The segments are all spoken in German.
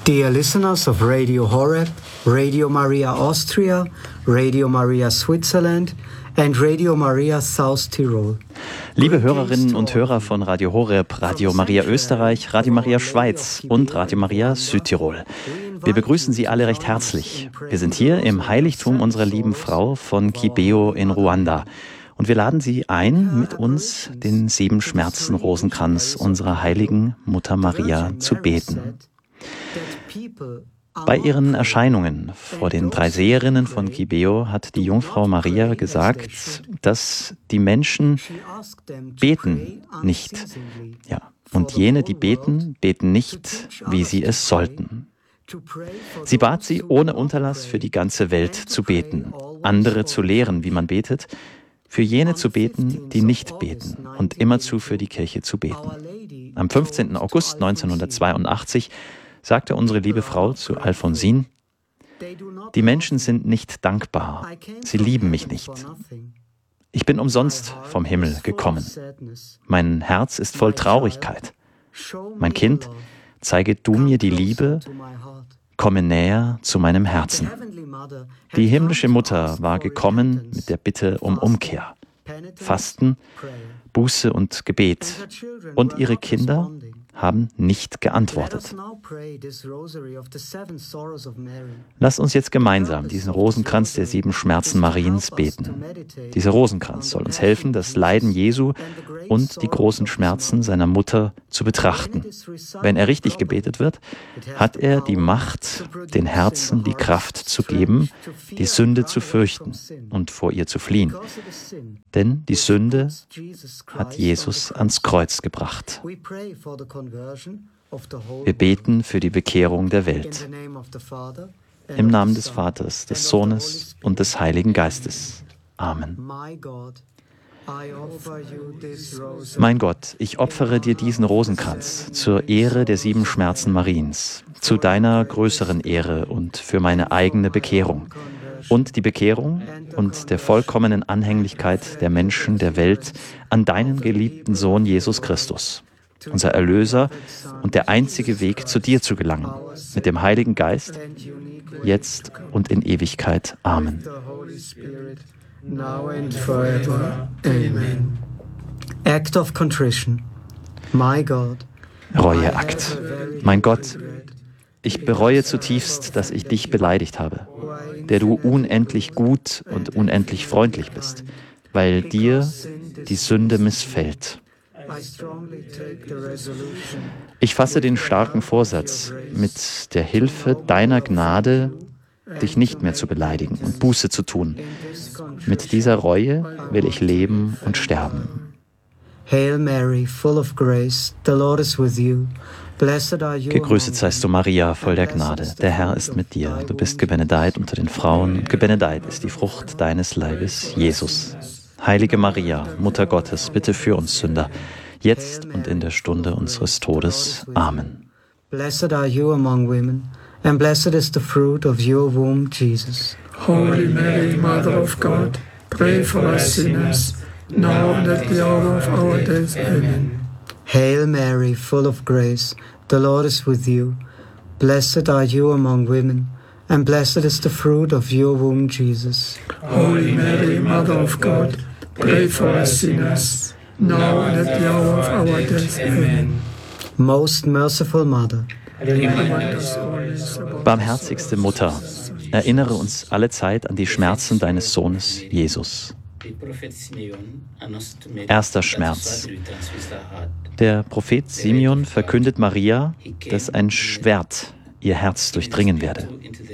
Dear listeners of Radio Horeb, Radio Maria Austria, Radio Maria Switzerland and Radio Maria South Tirol. Liebe Hörerinnen und Hörer von Radio Horeb, Radio Maria Österreich, Radio Maria Schweiz und Radio Maria Südtirol. Wir begrüßen Sie alle recht herzlich. Wir sind hier im Heiligtum unserer lieben Frau von Kibeho in Ruanda. Und wir laden Sie ein, mit uns den Siebenschmerzen-Rosenkranz unserer heiligen Mutter Maria zu beten. Bei ihren Erscheinungen vor den 3 Seherinnen von Kibeho hat die Jungfrau Maria gesagt, dass die Menschen beten nicht. Ja, und jene, die beten, beten nicht, wie sie es sollten. Sie bat sie ohne Unterlass für die ganze Welt zu beten, andere zu lehren, wie man betet, für jene zu beten, die nicht beten und immerzu für die Kirche zu beten. Am 15. August 1982 sagte unsere liebe Frau zu Alphonsine: Die Menschen sind nicht dankbar, sie lieben mich nicht. Ich bin umsonst vom Himmel gekommen. Mein Herz ist voll Traurigkeit. Mein Kind, zeige du mir die Liebe, komme näher zu meinem Herzen. Die himmlische Mutter war gekommen mit der Bitte um Umkehr, Fasten, Buße und Gebet. Und ihre Kinder haben nicht geantwortet. Lass uns jetzt gemeinsam diesen Rosenkranz der 7 Schmerzen Mariens beten. Dieser Rosenkranz soll uns helfen, das Leiden Jesu und die großen Schmerzen seiner Mutter zu betrachten. Wenn er richtig gebetet wird, hat er die Macht, den Herzen die Kraft zu geben, die Sünde zu fürchten und vor ihr zu fliehen. Denn die Sünde hat Jesus ans Kreuz gebracht. Wir beten für die Bekehrung der Welt. Im Namen des Vaters, des Sohnes und des Heiligen Geistes. Amen. Mein Gott, ich opfere dir diesen Rosenkranz zur Ehre der 7 Schmerzen Mariens, zu deiner größeren Ehre und für meine eigene Bekehrung und die Bekehrung und der vollkommenen Anhänglichkeit der Menschen der Welt an deinen geliebten Sohn Jesus Christus, unser Erlöser und der einzige Weg, zu dir zu gelangen, mit dem Heiligen Geist, jetzt und in Ewigkeit. Amen. Now and forever. Amen. Act of contrition. My God. Reueakt. Mein Gott, ich bereue zutiefst, dass ich dich beleidigt habe, der du unendlich gut und unendlich freundlich bist, weil dir die Sünde missfällt. Ich fasse den starken Vorsatz, mit der Hilfe deiner Gnade dich nicht mehr zu beleidigen und Buße zu tun. Mit dieser Reue will ich leben und sterben. Hail Mary, full of grace, the Lord is with you. Gegrüßet seist du, Maria, voll der Gnade. Der Herr ist mit dir. Du bist gebenedeit unter den Frauen und gebenedeit ist die Frucht deines Leibes, Jesus. Heilige Maria, Mutter Gottes, bitte für uns Sünder, jetzt und in der Stunde unseres Todes. Amen. Blessed are you among women, and blessed is the fruit of your womb, Jesus. Holy Mary, Mother of God, pray for us sinners, now and at the hour of our death. Amen. Hail Mary, full of grace, the Lord is with you. Blessed are you among women, and blessed is the fruit of your womb, Jesus. Holy Mary, Mother of God, pray for us sinners, now and at the hour of our death. Amen. Most merciful Mother, barmherzigste Mutter, erinnere uns allezeit an die Schmerzen deines Sohnes Jesus. Erster Schmerz. Der Prophet Simeon verkündet Maria, dass ein Schwert ihr Herz durchdringen werde.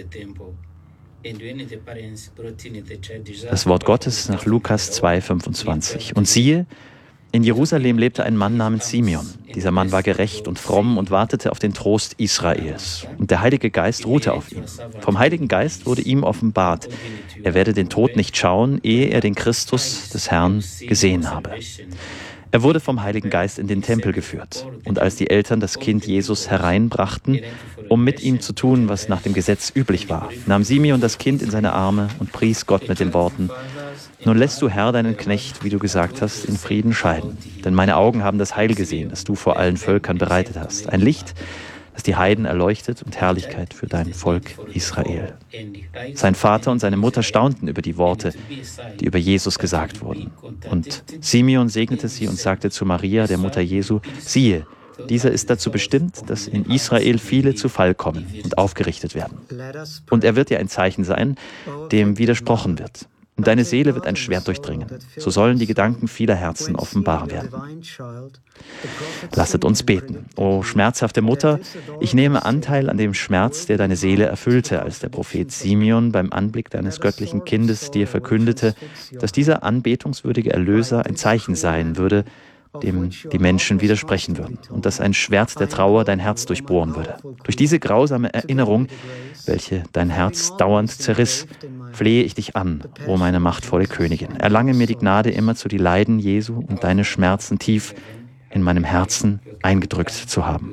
Das Wort Gottes nach Lukas 2,25. Und siehe, in Jerusalem lebte ein Mann namens Simeon. Dieser Mann war gerecht und fromm und wartete auf den Trost Israels. Und der Heilige Geist ruhte auf ihm. Vom Heiligen Geist wurde ihm offenbart, er werde den Tod nicht schauen, ehe er den Christus des Herrn gesehen habe. Er wurde vom Heiligen Geist in den Tempel geführt. Und als die Eltern das Kind Jesus hereinbrachten, um mit ihm zu tun, was nach dem Gesetz üblich war, nahm Simeon das Kind in seine Arme und pries Gott mit den Worten: Nun lässt du, Herr, deinen Knecht, wie du gesagt hast, in Frieden scheiden. Denn meine Augen haben das Heil gesehen, das du vor allen Völkern bereitet hast. Ein Licht, das die Heiden erleuchtet und Herrlichkeit für dein Volk Israel. Sein Vater und seine Mutter staunten über die Worte, die über Jesus gesagt wurden. Und Simeon segnete sie und sagte zu Maria, der Mutter Jesu, siehe, dieser ist dazu bestimmt, dass in Israel viele zu Fall kommen und aufgerichtet werden. Und er wird dir ein Zeichen sein, dem widersprochen wird. Und deine Seele wird ein Schwert durchdringen. So sollen die Gedanken vieler Herzen offenbar werden. Lasset uns beten. O schmerzhafte Mutter, ich nehme Anteil an dem Schmerz, der deine Seele erfüllte, als der Prophet Simeon beim Anblick deines göttlichen Kindes dir verkündete, dass dieser anbetungswürdige Erlöser ein Zeichen sein würde, dem die Menschen widersprechen würden und dass ein Schwert der Trauer dein Herz durchbohren würde. Durch diese grausame Erinnerung, welche dein Herz dauernd zerriss, flehe ich dich an, o meine machtvolle Königin. Erlange mir die Gnade, immerzu die Leiden Jesu und deine Schmerzen tief in meinem Herzen eingedrückt zu haben.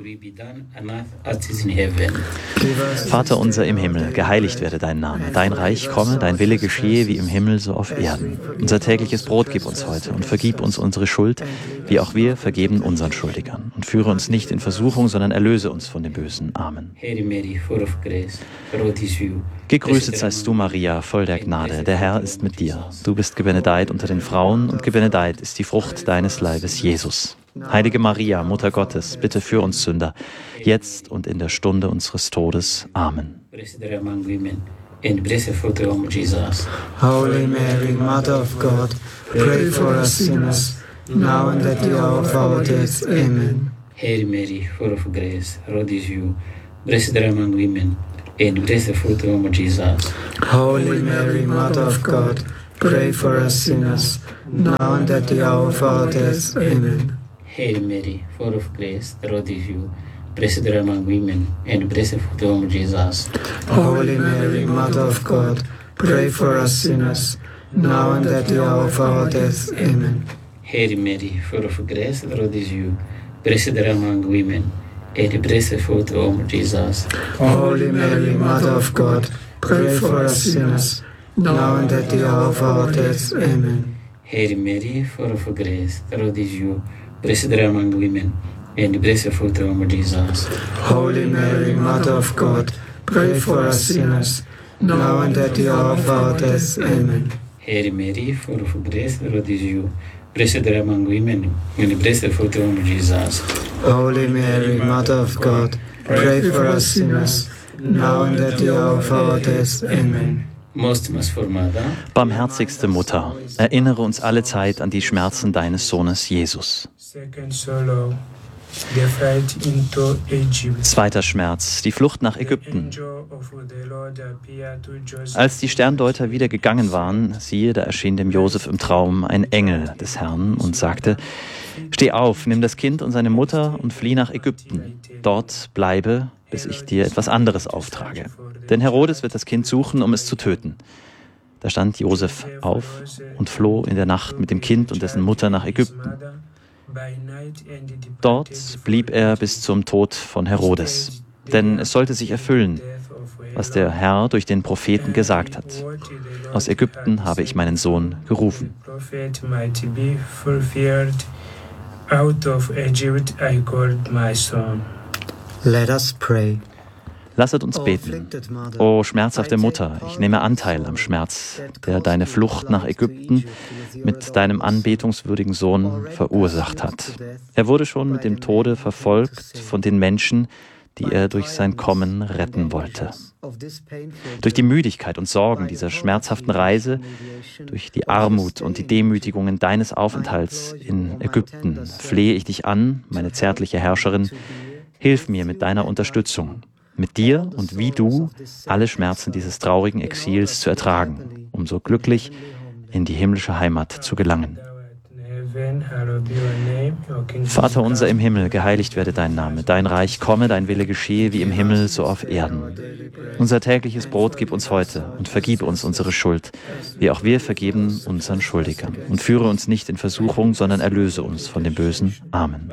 Vater unser im Himmel, geheiligt werde dein Name. Dein Reich komme, dein Wille geschehe wie im Himmel so auf Erden. Unser tägliches Brot gib uns heute und vergib uns unsere Schuld, wie auch wir vergeben unseren Schuldigern. Und führe uns nicht in Versuchung, sondern erlöse uns von dem Bösen. Amen. Gegrüßet seist du, Maria, voll der Gnade. Der Herr ist mit dir. Du bist gebenedeit unter den Frauen und gebenedeit ist die Frucht deines Leibes, Jesus. Heilige Maria, Mutter Gottes, bitte für uns Sünder, jetzt und in der Stunde unseres Todes. Amen. Holy Mary, Mother of God, pray for us sinners, now and at the hour of our death. Amen. Hail Mary, full of grace, the Lord is you. Blessed are among women, and blessed the fruit of Jesus. Holy Mary, Mother of God, pray for us sinners, now and at the hour of our death. Amen. Hail Mary, full of grace, the Lord is you. Blessed are among women, and blessed the fruit of Jesus. Holy Mary, Mother of God, pray for us sinners, now and at the hour of our death. Amen. Hail Mary, full of grace, the Lord is you. Blessed are among women, and blessed the fruit of Jesus. Holy Mary, Mother of God, pray for us sinners, now and at the hour of our death. Amen. Hail Mary, full of grace, the Lord is you. Blessed are among women, and blessed the fruit of Jesus. Holy Mary, Mother of God, pray for us sinners, now and at the hour of our death. Amen. Hail Mary, full of grace, the Lord is you. Blessed are among women, and blessed the fruit of Jesus. Holy Mary, Mother of God, pray for us sinners, now and at the hour of our death. Amen. Barmherzigste Mutter, erinnere uns alle Zeit an die Schmerzen deines Sohnes Jesus. Zweiter Schmerz, die Flucht nach Ägypten. Als die Sterndeuter wieder gegangen waren, siehe, da erschien dem Josef im Traum ein Engel des Herrn und sagte, steh auf, nimm das Kind und seine Mutter und flieh nach Ägypten. Dort bleibe, bis ich dir etwas anderes auftrage. Denn Herodes wird das Kind suchen, um es zu töten. Da stand Josef auf und floh in der Nacht mit dem Kind und dessen Mutter nach Ägypten. Dort blieb er bis zum Tod von Herodes. Denn es sollte sich erfüllen, was der Herr durch den Propheten gesagt hat. Aus Ägypten habe ich meinen Sohn gerufen. Let us pray. Lasset uns beten. O schmerzhafte Mutter, ich nehme Anteil am Schmerz, der deine Flucht nach Ägypten mit deinem anbetungswürdigen Sohn verursacht hat. Er wurde schon mit dem Tode verfolgt von den Menschen, die er durch sein Kommen retten wollte. Durch die Müdigkeit und Sorgen dieser schmerzhaften Reise, durch die Armut und die Demütigungen deines Aufenthalts in Ägypten flehe ich dich an, meine zärtliche Herrscherin, hilf mir mit deiner Unterstützung, mit dir und wie du alle Schmerzen dieses traurigen Exils zu ertragen, um so glücklich in die himmlische Heimat zu gelangen. Vater unser im Himmel, geheiligt werde dein Name, dein Reich komme, dein Wille geschehe wie im Himmel so auf Erden. Unser tägliches Brot gib uns heute und vergib uns unsere Schuld, wie auch wir vergeben unseren Schuldigern. Und führe uns nicht in Versuchung, sondern erlöse uns von dem Bösen. Amen.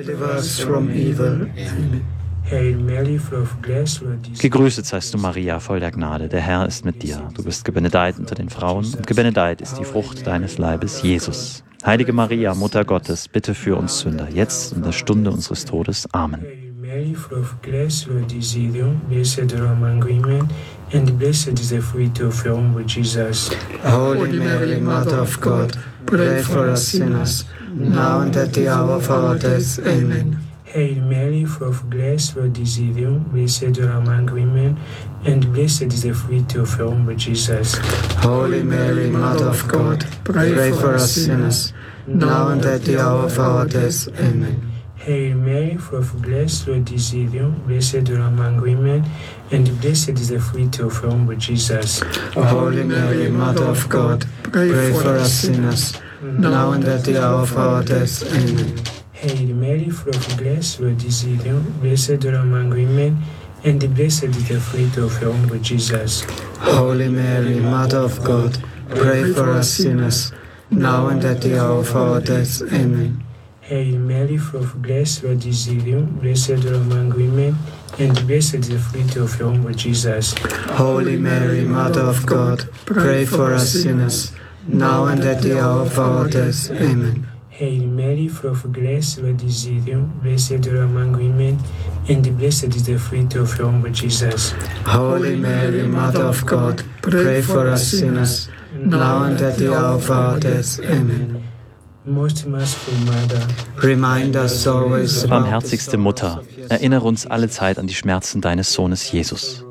Gegrüßet seist du, Maria, voll der Gnade. Der Herr ist mit dir. Du bist gebenedeit unter den Frauen und gebenedeit ist die Frucht deines Leibes, Jesus. Heilige Maria, Mutter Gottes, bitte für uns Sünder, jetzt und in der Stunde unseres Todes. Amen. Mary, full of grace, Lord is with you. Blessed are you among women, and blessed is the fruit of your womb, Jesus. Holy Mary, Mother of God, pray for us sinners, now and at the hour of our death. Amen. Hail Mary, full of grace, Lord is with you. Blessed are you among women, and blessed is the fruit of your womb, Jesus. Holy Mary, Mother of God, pray for us sinners, now and at the hour of our death. Amen. Hail Mary, full of grace, Lord is with you. Blessed are you among women, and blessed is the fruit of your womb, Jesus. Holy Mary, Mother of God, pray for us sinners, now and at the hour of our death. Amen. Hail Mary, full of grace, Lord is with you. Blessed are you among women, and blessed is the fruit of your womb, Jesus. Holy Mary, Mother of God, pray for us sinners, now and at the hour of our death. Amen. Hail Mary, full of grace, Lord is with you. Blessed are you among women, and blessed is the fruit of your womb, Jesus. Holy Mary, Mother of God, pray for us sinners, now and at the hour of our death. Amen. Hail Mary, full of grace, Lord is with you. Blessed are you among women, and blessed is the fruit of your womb, Jesus. Holy Mary, Mother of God, pray for us sinners, now and at the hour of our death. Amen. Most merciful Mother, Remind us always about Barmherzigste Mutter, erinnere uns alle Zeit an die Schmerzen deines Sohnes Jesus.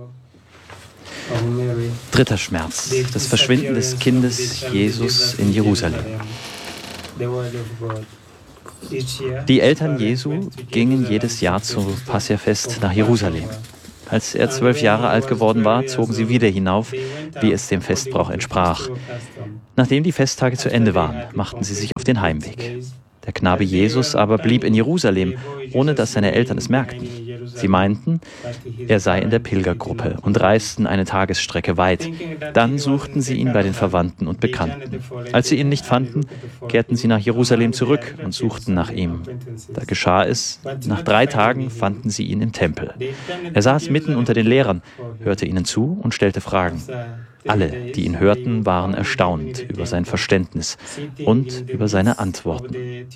Dritter Schmerz, das Verschwinden des Kindes Jesus in Jerusalem. Die Eltern Jesu gingen jedes Jahr zu Passiafest nach Jerusalem. Als er 12 Jahre alt geworden war, zogen sie wieder hinauf, wie es dem Festbrauch entsprach. Nachdem die Festtage zu Ende waren, machten sie sich auf den Heimweg. Der Knabe Jesus aber blieb in Jerusalem, ohne dass seine Eltern es merkten. Sie meinten, er sei in der Pilgergruppe und reisten eine Tagesstrecke weit. Dann suchten sie ihn bei den Verwandten und Bekannten. Als sie ihn nicht fanden, kehrten sie nach Jerusalem zurück und suchten nach ihm. Da geschah es, nach 3 Tagen fanden sie ihn im Tempel. Er saß mitten unter den Lehrern, hörte ihnen zu und stellte Fragen. Alle, die ihn hörten, waren erstaunt über sein Verständnis und über seine Antworten.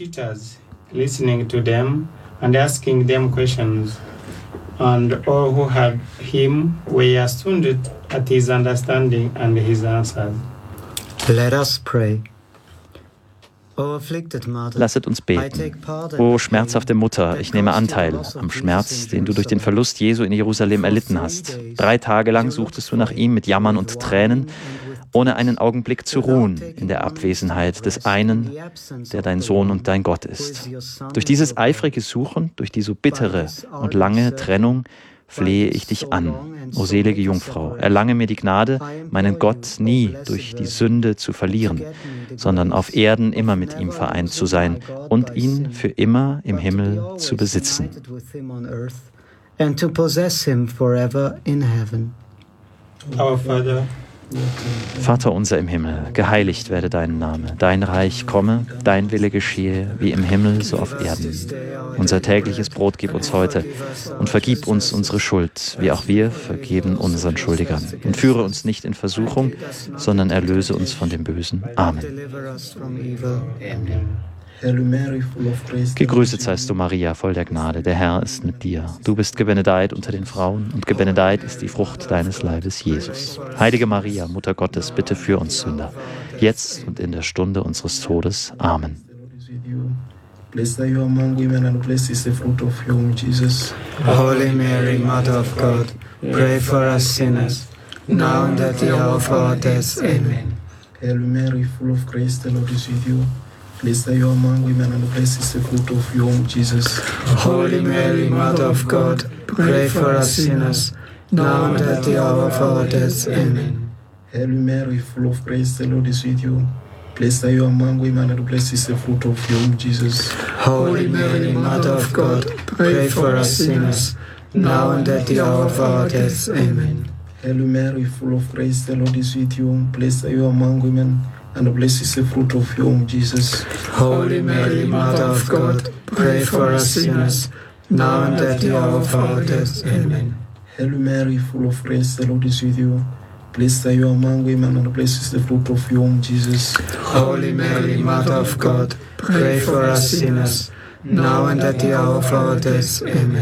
And all who heard him were astounded at his understanding and his answers. Let us pray. O afflicted Mother, Lasset uns beten. O schmerzhafte Mutter, ich nehme Anteil am Schmerz, den du durch den Verlust Jesu in Jerusalem erlitten hast. 3 Tage lang suchtest du nach ihm mit Jammern und Tränen, ohne einen Augenblick zu ruhen in der Abwesenheit des einen, der dein Sohn und dein Gott ist. Durch dieses eifrige Suchen, durch die so bittere und lange Trennung, flehe ich dich an, o selige Jungfrau, erlange mir die Gnade, meinen Gott nie durch die Sünde zu verlieren, sondern auf Erden immer mit ihm vereint zu sein und ihn für immer im Himmel zu besitzen. And to possess him forever in heaven. Our Father, Vater unser im Himmel, geheiligt werde dein Name, dein Reich komme, dein Wille geschehe, wie im Himmel so auf Erden. Unser tägliches Brot gib uns heute und vergib uns unsere Schuld, wie auch wir vergeben unseren Schuldigern. Und führe uns nicht in Versuchung, sondern erlöse uns von dem Bösen. Amen. Gegrüßet seist du, Maria, voll der Gnade, der Herr ist mit dir. Du bist gebenedeit unter den Frauen und gebenedeit ist die Frucht deines Leibes, Jesus. Heilige Maria, Mutter Gottes, bitte für uns Sünder, jetzt und in der Stunde unseres Todes. Amen. Blessed are you among women, and blessed is the fruit of your womb, Jesus. Holy Mary, Mother of God, pray for us sinners, now and at the hour of our death. Amen. Hail Mary, full of grace, the Lord is with you. Blessed are you among women, and blessed is the fruit of your womb, Jesus. Holy Mary, Mother of God, pray for us sinners, now and at the hour of our death. Amen. Hail Mary, full of grace, the Lord is with you. Blessed are you among women, and blessed is the fruit of your womb, Jesus. Holy Mary, Mother of God, pray for us sinners, now and at the hour of our death. Amen. Hail Mary, full of grace, the Lord is with you. Blessed are you among women, and blessed is the fruit of your womb, Jesus. Holy Mary, Mother of God, pray for us sinners, now and at the hour of our death. Amen. Hail Mary, full of grace, the Lord is with you. Blessed are you among women, and blessed is the fruit of your womb, Jesus. Holy Mary, Mother of God, pray for us sinners, now and at the hour of our death. Amen.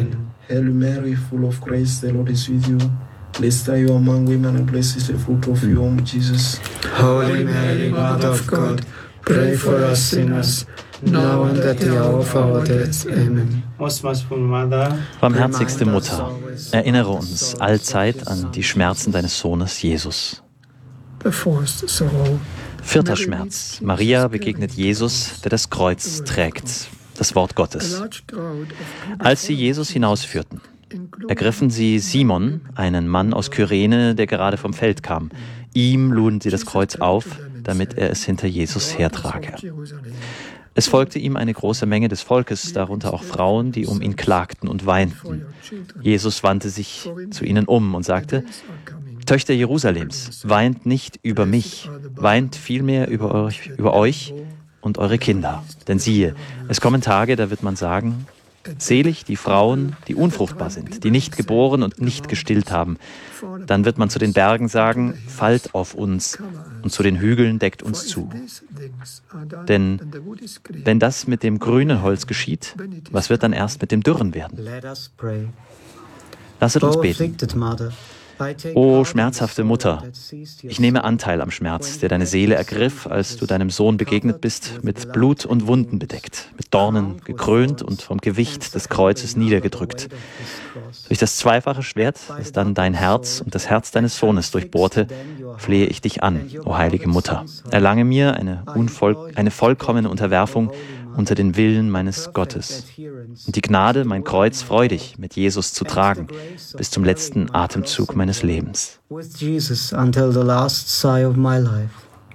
Hail Mary, full of grace, the Lord is with you. Blessed are you among women, and blessed is the fruit of your womb, Jesus. Holy Mary, Mother of God, pray for us sinners, now and at the hour of our death. Amen. Barmherzigste Mutter, erinnere uns allzeit an die Schmerzen deines Sohnes Jesus. The fourth sorrow. Vierter Schmerz. Maria begegnet Jesus, der das Kreuz trägt, das Wort Gottes. Als sie Jesus hinausführten, ergriffen sie Simon, einen Mann aus Kyrene, der gerade vom Feld kam. Ihm luden sie das Kreuz auf, damit er es hinter Jesus hertrage. Es folgte ihm eine große Menge des Volkes, darunter auch Frauen, die um ihn klagten und weinten. Jesus wandte sich zu ihnen um und sagte: Töchter Jerusalems, weint nicht über mich, weint vielmehr über euch und eure Kinder. Denn siehe, es kommen Tage, da wird man sagen: Selig die Frauen, die unfruchtbar sind, die nicht geboren und nicht gestillt haben. Dann wird man zu den Bergen sagen: Fallt auf uns, und zu den Hügeln deckt uns zu. Denn wenn das mit dem grünen Holz geschieht, was wird dann erst mit dem dürren werden? Lasset uns beten. O schmerzhafte Mutter, ich nehme Anteil am Schmerz, der deine Seele ergriff, als du deinem Sohn begegnet bist, mit Blut und Wunden bedeckt, mit Dornen gekrönt und vom Gewicht des Kreuzes niedergedrückt. Durch das zweifache Schwert, das dann dein Herz und das Herz deines Sohnes durchbohrte, flehe ich dich an, o heilige Mutter. Erlange mir eine vollkommene Unterwerfung unter den Willen meines Gottes. Und die Gnade, mein Kreuz freudig mit Jesus zu tragen, bis zum letzten Atemzug meines Lebens. With Jesus until the last sigh of my life.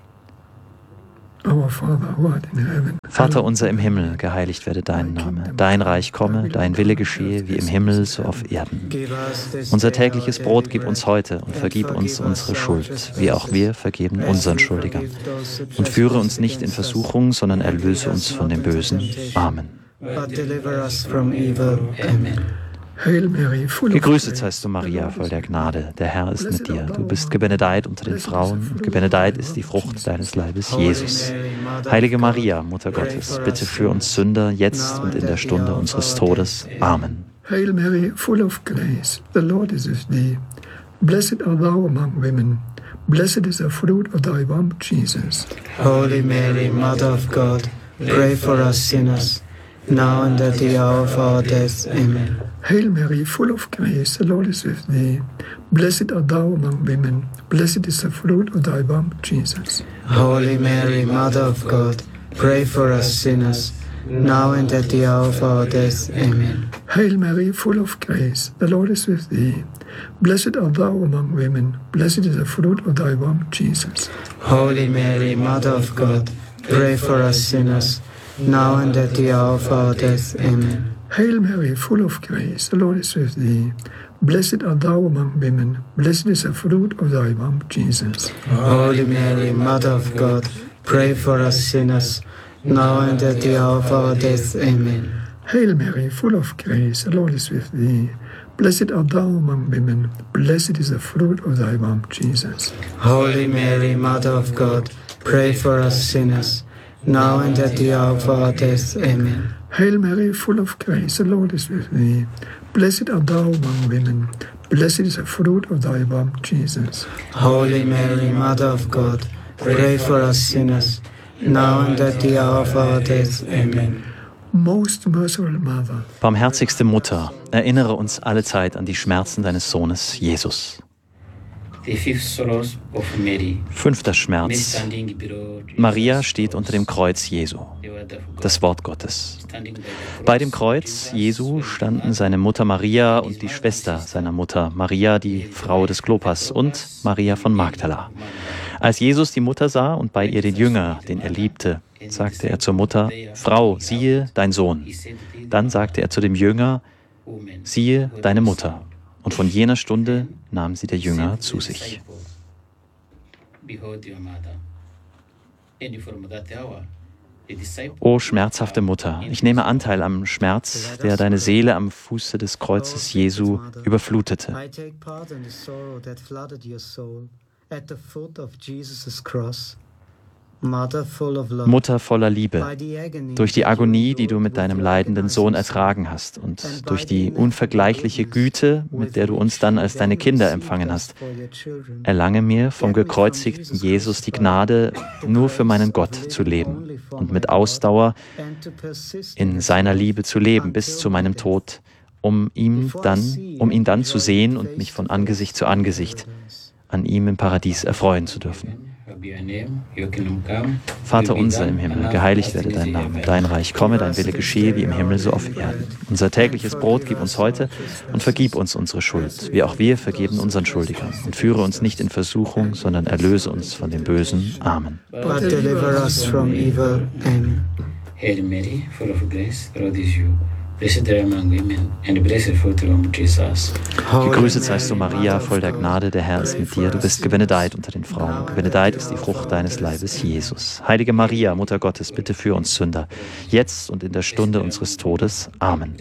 Our Father, who art in heaven. Vater unser im Himmel, geheiligt werde dein Name. Dein Reich komme, dein Wille geschehe, wie im Himmel, so auf Erden. Unser tägliches Brot gib uns heute und vergib uns unsere Schuld, wie auch wir vergeben unseren Schuldigern. Und führe uns nicht in Versuchung, sondern erlöse uns von dem Bösen. Amen. But deliver us from evil. Amen. Hail Mary, full of Gegrüßet grace, seist du, Maria, voll der Gnade. Der Herr ist mit dir. Du bist gebenedeit unter den Frauen, und gebenedeit ist die Frucht deines Leibes, Jesus. Heilige Maria, Mutter Gottes, bitte für uns Sünder, jetzt und in der Stunde unseres Todes. Amen. Hail Mary, full of grace, the Lord is with thee. Blessed art thou among women. Blessed is the fruit of thy womb, Jesus. Holy Mary, Mother of God, pray for us sinners, now and at the hour of our death. Amen. Hail Mary, full of grace, the Lord is with thee. Blessed art thou among women. Blessed is the fruit of thy womb, Jesus. Holy Mary, Mother of God, pray for us sinners, now and at the hour of our death. Amen. Hail Mary, full of grace, the Lord is with thee. Blessed art thou among women. Blessed is the fruit of thy womb, Jesus. Holy Mary, Mother of God, pray for us sinners, now and at the hour of our death. Amen. Hail Mary, full of grace, the Lord is with thee. Blessed art thou among women. Blessed is the fruit of thy womb, Jesus. Holy Mary, Mother of God, pray for us sinners, now and at the hour of our death. Amen. Hail Mary, full of grace, the Lord is with thee. Blessed art thou among women. Blessed is the fruit of thy womb, Jesus. Holy Mary, Mother of God, pray for us sinners, now and at the hour of our death. Amen. Hail Mary, full of grace, the Lord is with thee. Blessed art thou among women. Blessed is the fruit of thy womb, Jesus. Holy Mary, Mother of God, pray for us sinners, now and at the hour of our death. Amen. Most merciful Mother, Barmherzigste Mutter, erinnere uns allezeit an die Schmerzen deines Sohnes Jesus. The fifth sorrows of Mary. Fünfter Mary Schmerz. standing below Jesus. Maria steht unter dem Kreuz Jesu, The word of God. das Wort Gottes. Standing by the cross. Bei dem Kreuz Jesu standen seine Mutter Maria und die Schwester seiner Mutter, Maria, die Frau des Klopas, und Maria von Magdala. Als Jesus die Mutter sah und bei ihr den Jünger, den er liebte, sagte er zur Mutter: Frau, siehe dein Sohn. Dann sagte er zu dem Jünger: Woman, Siehe deine Mutter. Und von jener Stunde nahm sie der Jünger zu sich. behold your mother. And from that hour, the disciple O schmerzhafte Mutter, ich nehme Anteil am Schmerz, der deine Seele am Fuße des Kreuzes Jesu überflutete. I take part in the sorrow that flooded your soul at the foot of Jesus' cross. Mutter voller Liebe, durch die Agonie, die du mit deinem leidenden Sohn ertragen hast und durch die unvergleichliche Güte, mit der du uns dann als deine Kinder empfangen hast, erlange mir vom gekreuzigten Jesus die Gnade, nur für meinen Gott zu leben und mit Ausdauer in seiner Liebe zu leben bis zu meinem Tod, um ihn dann zu sehen und mich von Angesicht zu Angesicht an ihm im Paradies erfreuen zu dürfen. Vater unser im Himmel, geheiligt werde dein Name, dein Reich komme, dein Wille geschehe wie im Himmel so auf Erden. Unser tägliches Brot gib uns heute und vergib uns unsere Schuld, wie auch wir vergeben unseren Schuldigern. Und führe uns nicht in Versuchung, sondern erlöse uns von dem Bösen. Amen. But deliver us from evil. Amen. Hail Mary, full of grace, the Lord is you. Blessed are you among women, and blessed is the fruit of your womb, Jesus. Gegrüßet seist du, Maria, voll der Gnade, der Herr ist mit dir. Du bist gebenedeit unter den Frauen. Gebenedeit ist die Frucht deines Leibes, Jesus. Heilige Maria, Mutter Gottes, bitte für uns Sünder, jetzt und in der Stunde unseres Todes. Amen.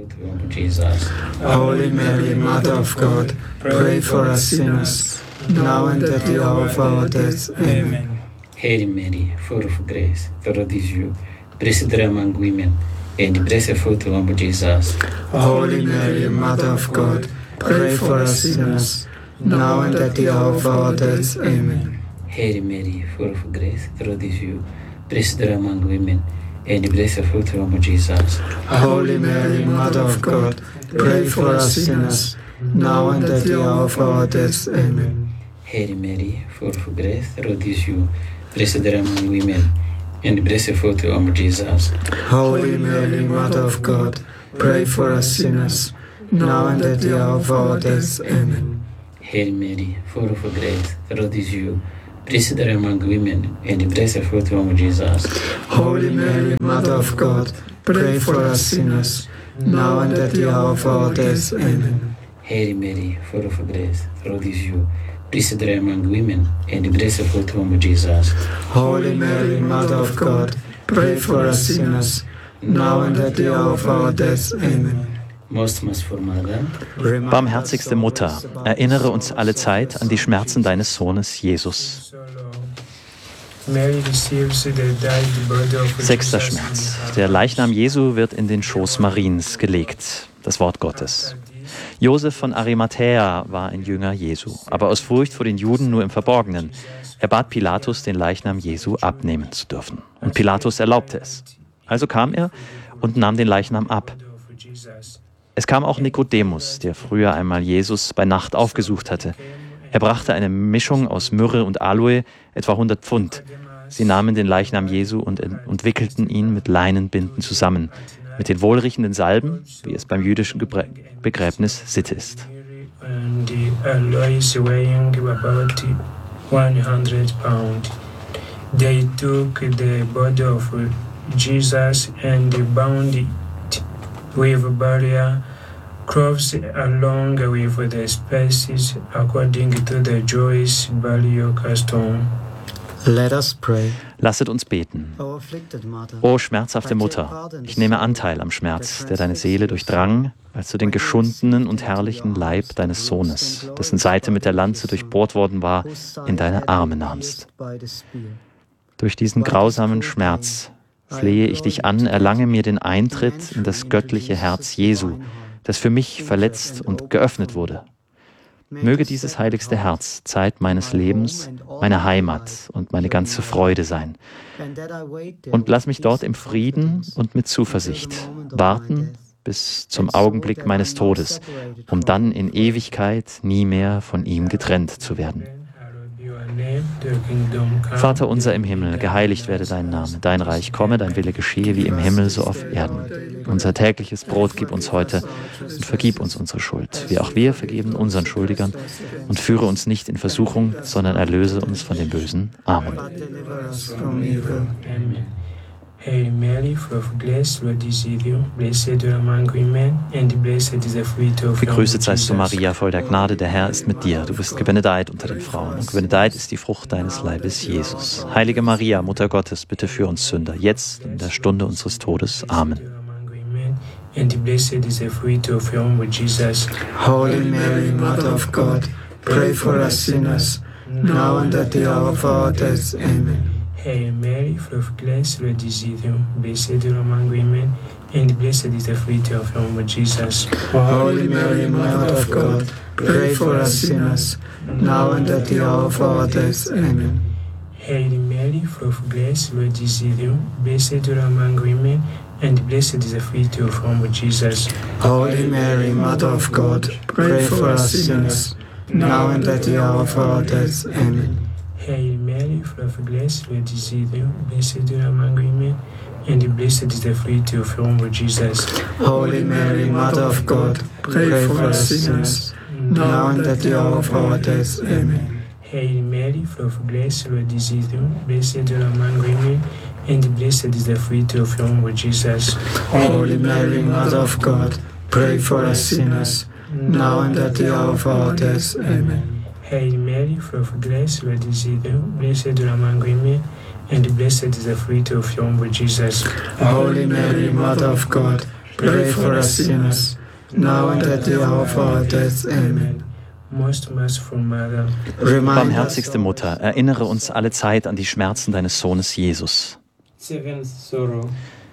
Holy Mary, Mother of God, pray for us sinners, now and at the hour of our death. Amen. Hail Mary, full of grace, the Lord is you. Blessed are you among women, and blessed is the fruit of your womb, Jesus. Holy Mary, Mother of God, pray for us sinners, now and at the hour of our death. Amen. Hail Mary, full of grace, the Lord is you. Blessed are you among women, and blessed is the fruit of your womb, Jesus. Holy Mary, Mother of God, pray for us sinners, now and at the hour of our death. Amen. Hail Mary, full of grace, the Lord is you. Blessed are you among women, and blessed is the fruit of your womb, Jesus. Holy Mary, Mother of God, pray for us sinners, now and at the hour of our death. Amen. Hail Mary, full of grace, the Lord is you. Blessed are you among women, and blessed is the fruit of your womb, Jesus. Holy Mary, Mother of God, pray for us sinners, now and at the hour of our death. Amen. Hail Mary, full of grace, the Lord is you. Blessed are you among women, and blessed is the fruit of your womb, Jesus. Holy Mary, Mother of God, pray for us sinners, now and at the hour of our death. Amen. Most merciful Mother, Barmherzigste Mutter, erinnere uns alle Zeit an die Schmerzen deines Sohnes Jesus. Sechster Schmerz. Der Leichnam Jesu wird in den Schoß Mariens gelegt, das Wort Gottes. Josef von Arimathäa war ein Jünger Jesu, aber aus Furcht vor den Juden nur im Verborgenen. Er bat Pilatus, den Leichnam Jesu abnehmen zu dürfen. Und Pilatus erlaubte es. Also kam er und nahm den Leichnam ab. Es kam auch Nikodemus, der früher einmal Jesus bei Nacht aufgesucht hatte. Er brachte eine Mischung aus Myrrhe und Aloe, etwa 100 Pfund. Sie nahmen den Leichnam Jesu und wickelten ihn mit Leinenbinden zusammen, mit den wohlriechenden Salben, wie es beim jüdischen Begräbnis Sitte ist. They took the body of Jesus and bound it with barrier cloths along with the spices according to the Jewish burial custom. Let us pray. Lasset uns beten. O schmerzhafte Mutter, ich nehme Anteil am Schmerz, der deine Seele durchdrang, als du den geschundenen und herrlichen Leib deines Sohnes, dessen Seite mit der Lanze durchbohrt worden war, in deine Arme nahmst. Durch diesen grausamen Schmerz flehe ich dich an, erlange mir den Eintritt in das göttliche Herz Jesu, das für mich verletzt und geöffnet wurde. Möge dieses heiligste Herz Zeit meines Lebens, meine Heimat und meine ganze Freude sein. Und lass mich dort im Frieden und mit Zuversicht warten bis zum Augenblick meines Todes, um dann in Ewigkeit nie mehr von ihm getrennt zu werden. Vater unser im Himmel, geheiligt werde dein Name, dein Reich komme, dein Wille geschehe wie im Himmel so auf Erden. Unser tägliches Brot gib uns heute und vergib uns unsere Schuld, wie auch wir vergeben unseren Schuldigern, und führe uns nicht in Versuchung, sondern erlöse uns von dem Bösen. Amen. Hail Mary, full of grace, Lord is with you. Blessed are you among women, and blessed is the fruit of your womb, Gegrüßet seist du, Jesus. Maria, voll der Gnade, der Herr ist mit dir. Du bist gebenedeit unter den Frauen, und gebenedeit ist die Frucht deines Leibes, Jesus. Heilige Maria, Mutter Gottes, bitte für uns Sünder, jetzt und in der Stunde unseres Todes. Amen. And blessed is the fruit of your womb, Jesus. Holy Mary, Mother of God, pray for us sinners, now and at the hour of our death. Amen. Hail Mary, full of grace, Lord is with you. Blessed are you among women, and blessed is the fruit of your womb, Jesus. Holy Mary, Mother of God, pray for us sinners, now and at the hour of our death. Amen. Hail Mary, full of grace, Lord is with you. Blessed are you among women, and blessed is the fruit of your womb, Jesus. Holy Mary, Mother of God, pray for us sinners, now and at the hour of our death. Amen. Hail Mary, full of grace, Lord is with you. Blessed are you among women, and blessed is the fruit of your womb, Jesus. Holy Mary, Mother of God, pray for us sinners, now and at the hour of our death. Amen. Hail Mary, full of grace, Lord is with you. Blessed are you among women, and blessed is the fruit of your womb, Jesus. Holy Mary, Mother of God, pray for us sinners, now and at the hour of our death. Amen. Hail Mary, full of grace, Lord is with you. Blessed are you among women, and blessed is the fruit of your womb, Jesus. Holy Mary, Mother of God, pray for us sinners, now and at the hour of our death. Amen. Most merciful Mother, Barmherzigste Mutter, erinnere uns alle Zeit an die Schmerzen deines Sohnes Jesus. seventh sorrow.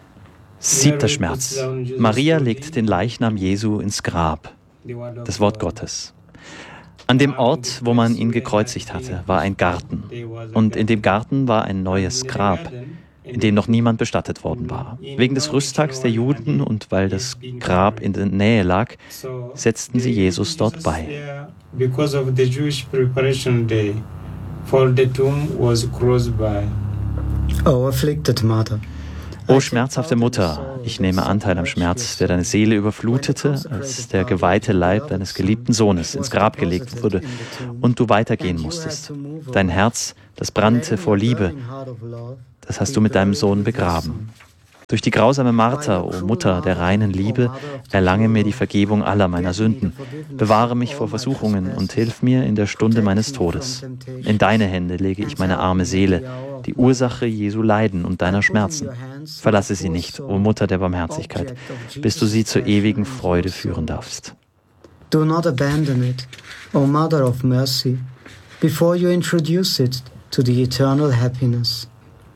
7. Schmerz. Maria legt den Leichnam Jesu ins Grab. Das Wort Gottes. An dem Ort, wo man ihn gekreuzigt hatte, war ein Garten. Und in dem Garten war ein neues Grab, in dem noch niemand bestattet worden war. Wegen des Rüsttags der Juden und weil das Grab in der Nähe lag, setzten sie Jesus dort bei. Because of the Jewish preparation day, for the tomb was close by. O afflicted Mother, O schmerzhafte Mutter, ich nehme Anteil am Schmerz, der deine Seele überflutete, als der geweihte Leib deines geliebten Sohnes ins Grab gelegt wurde und du weitergehen musstest. Dein Herz, das brannte vor Liebe, das hast du mit deinem Sohn begraben. Durch die grausame Martha, o Mutter der reinen Liebe, erlange mir die Vergebung aller meiner Sünden. Bewahre mich vor Versuchungen und hilf mir in der Stunde meines Todes. In deine Hände lege ich meine arme Seele, die Ursache Jesu Leiden und deiner Schmerzen. Verlasse sie nicht, o Mutter der Barmherzigkeit, bis du sie zur ewigen Freude führen darfst. do not abandon it, O Mother of Mercy, before you introduce it to the eternal happiness.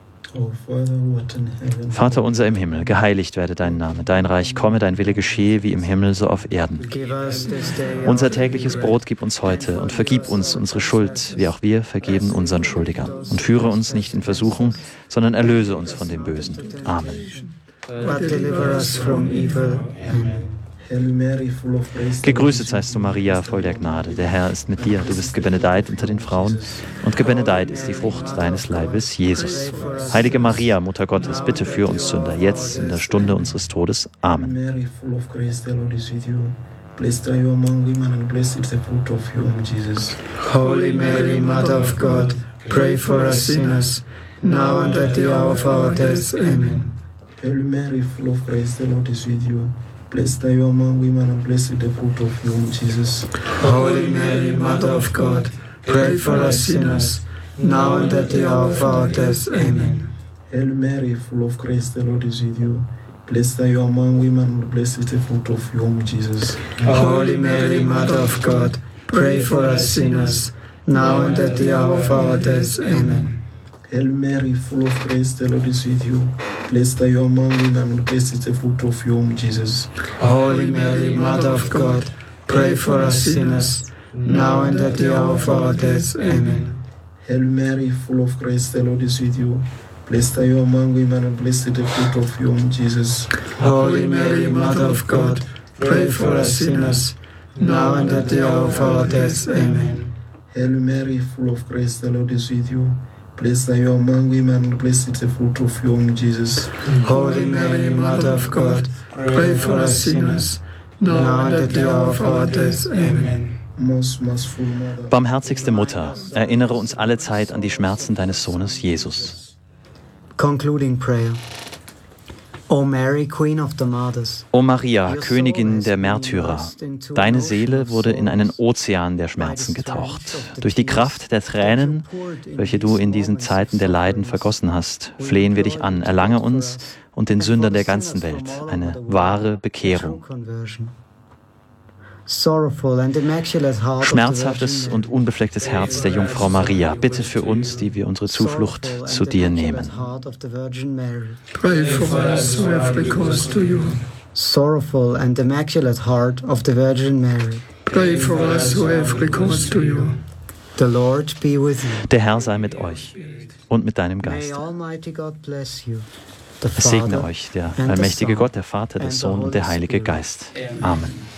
Vater unser im Himmel, geheiligt werde dein Name, dein Reich komme, dein Wille geschehe, wie im Himmel so auf Erden. Unser tägliches Brot gib uns heute und vergib uns unsere Schuld, wie auch wir vergeben unseren Schuldigern. Und führe uns nicht in Versuchung, sondern erlöse uns von dem Bösen. Amen. But deliver us from evil. Amen. Gegrüßet seist du, Maria, voll der Gnade. Der Herr ist mit dir. Du bist gebenedeit unter den Frauen und gebenedeit ist die Frucht deines Leibes, Jesus. Heilige Maria, Mutter Gottes, bitte für uns Sünder, jetzt in der Stunde unseres Todes. Amen. Blessed are you among women, and blessed is the fruit of your womb, Jesus. Holy Mary, Mother of God, pray for us sinners, now and at the hour of our death. Amen. Hail Mary, full of grace, the Lord is with you. Blessed are you among women, and blessed is the fruit of your womb, Jesus. Holy Mary, Mother of God, pray for us sinners, now and at the hour of our death. Amen. Hail Mary, full of grace, the Lord is with you. Blessed are you among women, and blessed is the fruit of your womb, Jesus. Holy Mary, Mother of God, pray for us sinners, now and at the hour of our death. Amen. Hail Mary, full of grace, the Lord is with you. Blessed are you among women, and blessed is the fruit of your womb, Jesus. Holy Mary, Mother of God, pray for us sinners, now and at the hour of our death. Amen. Hail Mary, full of grace, the Lord is with you. Blessed are you among women, and blessed is the fruit of your womb, Jesus. Holy Mary, Mother of God, pray for us sinners, now and at the hour of our death. Amen. Hail Mary, full of grace, the Lord is with you. Blessed are you among women, and blessed is the fruit of your womb, Jesus. Holy Mary, Mother of God, pray for us sinners, now and at the hour of our death. Amen. Most merciful Mother, Barmherzigste Mutter, erinnere uns alle Zeit an die Schmerzen deines Sohnes Jesus. Concluding prayer. O Mary, Queen of the Martyrs, O Maria, Königin der Märtyrer, deine Seele wurde in einen Ozean der Schmerzen getaucht. Durch die Kraft der Tränen, welche du in diesen Zeiten der Leiden vergossen hast, flehen wir dich an, erlange uns und den Sündern der ganzen Welt eine wahre Bekehrung. Schmerzhaftes und unbeflecktes Herz der Jungfrau Maria, bitte für uns, die wir unsere Zuflucht zu dir nehmen. Pray for us who have recourse to you. Sorrowful and immaculate heart of the Virgin Mary, Pray for us who have recourse to you. the Lord be with you. Der Herr sei mit euch und mit deinem May Geist. Almighty God bless you, the Es segne Father euch der and the allmächtige Son Gott, der Vater, der and the Sohn und der Holy Heilige Spirit. Geist. Amen.